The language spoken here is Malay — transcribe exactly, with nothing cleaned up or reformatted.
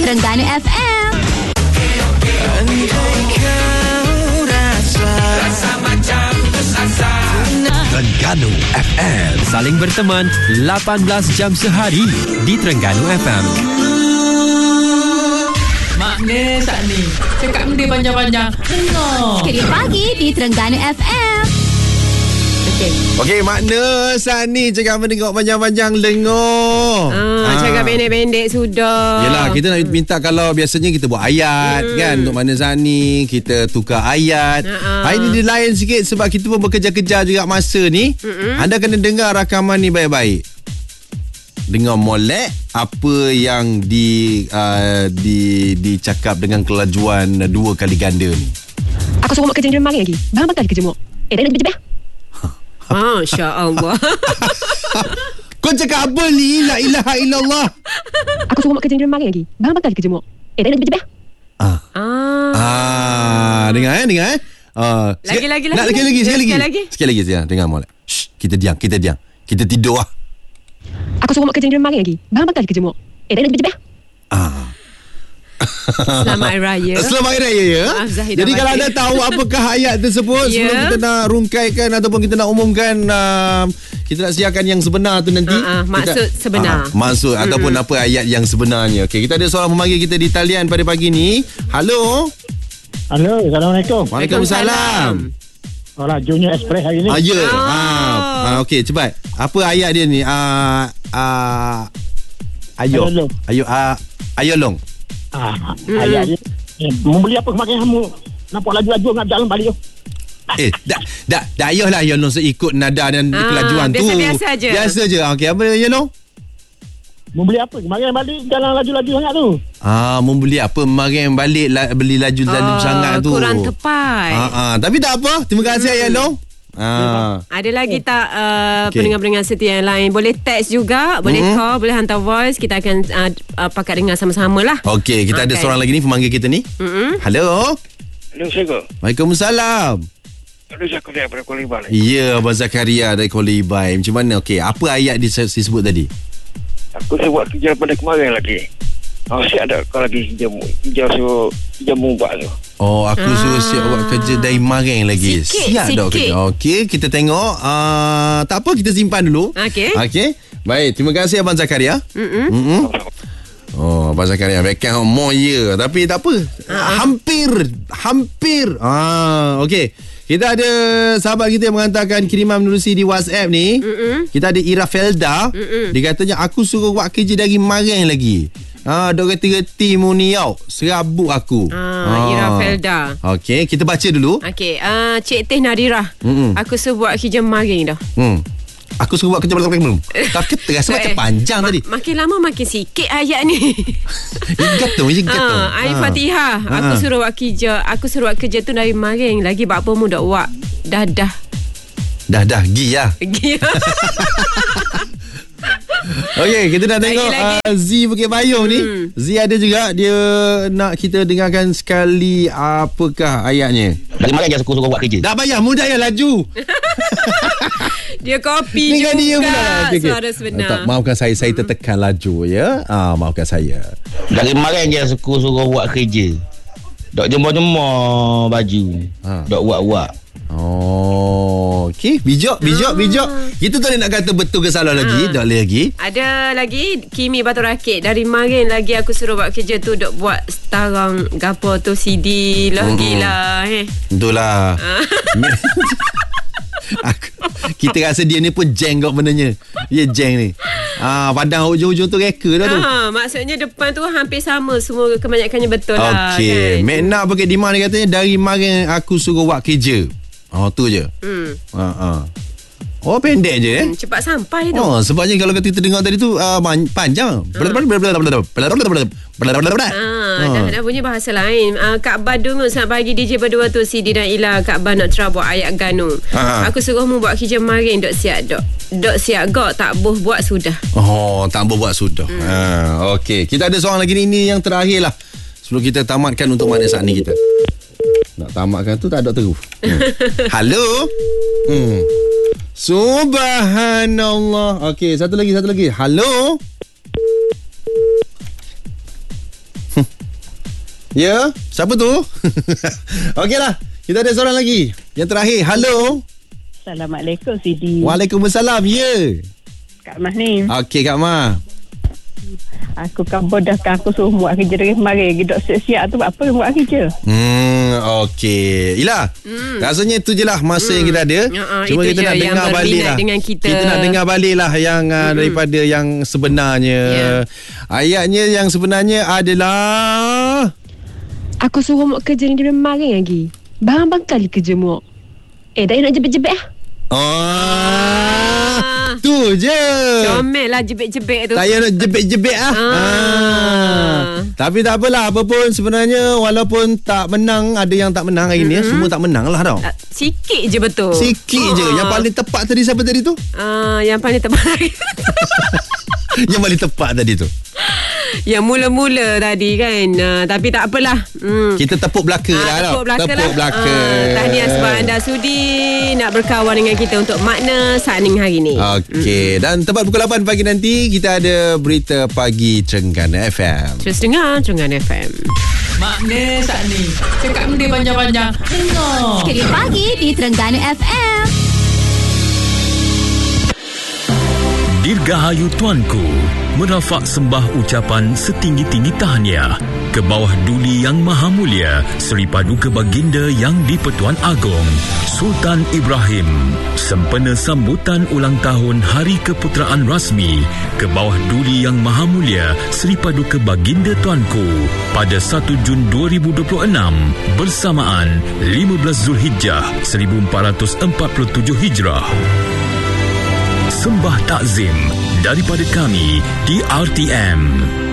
Terengganu F M. Terengganu F M, saling berteman lapan belas jam sehari di Terengganu F M. Makna tak ni cakap benda panjang-panjang. Dengar Kerja pagi di Terengganu F M. Okey. Okey, makna saat ni cakap mendengar panjang-panjang lengur. Ah, ah. Cakap pendek-pendek sudah. Yelah, kita nak minta kalau biasanya kita buat ayat hmm. kan. Untuk makna saat ni kita tukar ayat. Ah. Hari ni dia lain sikit sebab kita pun bekerja-kerja juga masa ni. Hmm. Anda kena dengar rakaman ni baik-baik. Dengar molek apa yang di uh, di dicakap dengan kelajuan dua kali ganda ni. Aku suruh mak kerja di rumah lagi. Bang bakal kerja mak. Eh, dah nak kerja dah. Masya Allah. Kau cakap apa ni? La ilaha illallah. Aku suruh mak kerja di rumah lagi. Bang bakal kerja mak. Eh, dah nak kerja dah. Ah. Ah. Ah, dengar eh, dengar eh. Ah, lagi lagi lagi. Nak lagi lagi sekali lagi. lagi. Sekali lagi saya dengar molek. Shh, kita diam, kita diam. Kita tidur ah. Aku suruh mak kerja di rumah lagi. Bang bakal kerja mak. Eh, dah nak kerja dah. Ah. Selamat Hari Raya. Selamat Hari Raya ya. Jadi kalau anda tahu apakah ayat tersebut yeah. Sebelum kita nak rungkaikan ataupun kita nak umumkan uh, kita nak siarkan yang sebenar tu nanti. Uh-uh, maksud kita, sebenar. Uh, maksud mm-hmm. ataupun apa ayat yang sebenarnya. Okey, kita ada seorang pemanggil kita di talian pada pagi ni. Halo. Halo, Assalamualaikum. Waalaikumsalam. Orang Junior Express hari ni. Ah, ya. Yeah. Oh. Ah, ah, okey, cepat. Apa ayat dia ni? Ah, ah, ayo. Ayo ah, ayo long. Ah, hmm. ayat dia. Eh, membeli apa kemarin kamu? Nampak laju-laju nak jalan balik tu. Eh, dah dah dah ayolah ya long ikut nada dan ah, kelajuan biasa, tu. Biasa aja. Biasa je. Okey, apa ya long? Membeli apa kemarin balik jalan laju-laju sangat tu. Ah, membeli apa kemarin balik la, beli laju-laju oh, sangat tu. Kurang tepat. Ah, ah, tapi tak apa. Terima kasih hmm. ya long. Ah. Ada lagi tak uh, okay. pendengar-pendengar setia yang lain? Boleh text juga, boleh mm-hmm. call, boleh hantar voice. Kita akan uh, uh, pakat dengar sama-sama lah. Okey, kita okay. ada seorang lagi ni pemanggil kita ni. Mm-hmm. Halo. Halo, Assalamualaikum. Waalaikumsalam. Halo, Zakaria daripada Kuala Ibai. Ya, Abang Zakaria dari Kuala Ibai. Macam mana? Okey, apa ayat disebut tadi? Aku saya buat kerja pada kemarin lagi. Oh, siap ada kau lagi kerja kerja suruh kerja mubak tu. Oh, aku ah. suruh siap buat kerja dari kemarin lagi. Sikit, siap sikit. dah kerja. Okey, kita tengok. Uh, tak apa, kita simpan dulu. Okey. Okey. Baik, terima kasih Abang Zakaria. Mm-mm. Mm-mm. Oh, Abang Zakaria backhand more ya, tapi tak apa. Uh-huh. Hampir, hampir. Ah, okey. Kita ada sahabat kita yang menghantarkan kiriman menerusi di WhatsApp ni. Mm-mm. Kita ada Ira Felda. Mm-mm. Dia katanya aku suruh buat kerja dari kemarin lagi. Ah, dok reti-reti mu ni yau. Serabut aku. Ah, ah. Ira Felda. Okey, kita baca dulu. Okey, uh, Cik Teh Nadirah. Mm-mm. Aku suruh buat kerja kemarin dah. Hmm. Aku suruh buat kerja belum. Tapi terasa macam panjang Ma- tadi. Makin lama makin sikit ayat ni. Gatung je gatung. Ah, Ayat Fatihah. Ah. Aku suruh buat kerja. Aku suruh buat kerja tu dari kemarin lagi buat apa mu dak buat. Dah dah. Dah dah gi ya. Gi. Okey, kita nak tengok uh, Z Bukit Bayung ni. Hmm. Z ada juga, dia nak kita dengarkan sekali apakah ayatnya. Dari mana dia suruh buat kerja? Dah bayar, mudah ya laju. Dia kopi juga dia pula. Okay, okay. Suara sebenar. Tak, maafkan saya, saya tertekan laju ya. Ah, maafkan saya. Dari mana dia suruh suruh buat kerja? Dok jemur-jemur baju. Ha. Dok buat-buat. Oh, okey, bijak, bijak, ah. bijak. Kita tak boleh nak kata betul ke salah ah. lagi, tak boleh lagi. Ada lagi Kimi Batu Rakit. Dari kemarin lagi aku suruh buat kerja tu dok buat setarang gapo tu C D lagi hmm. lah eh. Itulah. Ah. Aku, kita rasa dia ni pun jeng kau benarnya. Dia jeng ni. Ah, padang hujung-hujung tu reka dah tu. Ah, maksudnya depan tu hampir sama semua, kebanyakannya betul lah. Okey, kan? Makna Bukit Timah dia katanya dari kemarin aku suruh buat kerja. Oh, tu je. Hmm. Ha ah. Oh, pendek je eh. Hmm, cepat sampai tu. Oh, sebabnya kalau kita dengar tadi tu uh, panjang. Ah, dah dah punya bahasa lain. Uh, Kak Badung selamat pagi D J berdua tu Sidi dan Ila. Kak Ba nak try buat ayat Ganu. Ha. Aku suruh mu buat kerja kemarin dok siap dok. Dok siap gok tak boh buat sudah. Oh, tak boh buat sudah. Hmm. Ha, okey. Kita ada seorang lagi ni, ini yang terakhir lah. Sebelum kita tamatkan untuk mana saat ni kita. Nak tamatkan tu tak ada terus. Hmm. Halo. Hmm. Subhanallah. Okey, satu lagi, satu lagi. Halo. Ya, siapa tu? Okeylah, kita ada seorang lagi. Yang terakhir, halo. Assalamualaikum Sidi. Waalaikumsalam, ya. Kak Mah ni. Okey Kak Mah. Aku kan bodahkan aku suruh buat kerja dari kemarin. Duduk siap-siap tu apa buat kerja. Hmm, okey. Ila, hmm. rasanya itu je lah masa hmm. yang kita ada. Uh-uh, Cuma kita nak dengar balik lah. Kita. kita nak dengar balik lah yang uh, hmm. daripada yang sebenarnya. Yeah. Ayatnya yang sebenarnya adalah... Aku suruh buat kerja ni dari kemarin lagi. Bang-bang kali kerja muak. Eh, dah nak jebek-jebek lah. Oh, ah. tu je. Comel lah jebek-jebek tu. Tak payah nak jebek-jebek lah. Ah. Ah. Tapi tak apalah. Apa pun sebenarnya walaupun tak menang, ada yang tak menang hari mm-hmm. ni. Semua tak menang lah tau. Sikit je betul. Sikit ah. je. Yang paling tepat tadi siapa tadi tu? Ah, yang paling tepat tadi. Yang paling tepat tadi tu. Yang mula-mula tadi kan. uh, Tapi tak apalah. hmm. Kita tepuk belaka uh, lah Tepuk belaka Tepuk lah. belaka uh, Tahniah sebab anda sudi nak berkawan dengan kita untuk makna Saning hari ni. Okey. hmm. Dan tepat pukul lapan pagi nanti kita ada Berita Pagi Trengganu F M. Terus dengar Trengganu F M. Makna Saning. Cakap benda panjang-panjang. Dengar Sekali pagi di Trengganu F M. Dirgahayu Tuanku, merafak sembah ucapan setinggi-tinggi tahniah ke bawah Duli Yang Maha Mulia Seri Paduka Baginda Yang di-Pertuan Agong Sultan Ibrahim, sempena sambutan ulang tahun Hari Keputeraan Rasmi ke bawah Duli Yang Maha Mulia Seri Paduka Baginda Tuanku pada satu Jun dua ribu dua puluh enam bersamaan lima belas Zulhijjah seribu empat ratus empat puluh tujuh Hijrah. Sembah takzim daripada kami di R T M.